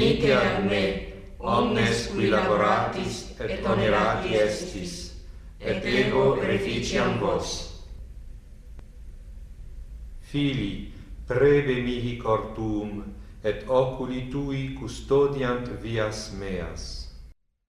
venite a me, omnes qui laboratis et onerati estis, et ego reficiam vos. Fili, preve mihi cor tuum, et oculi tui custodiant vias meas.